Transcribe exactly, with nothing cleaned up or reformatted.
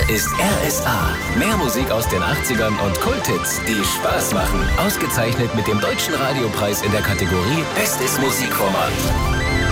ist R S A. Mehr Musik aus den achtzigern und Kulthits, die Spaß machen. Ausgezeichnet mit dem Deutschen Radiopreis in der Kategorie Bestes Musikformat.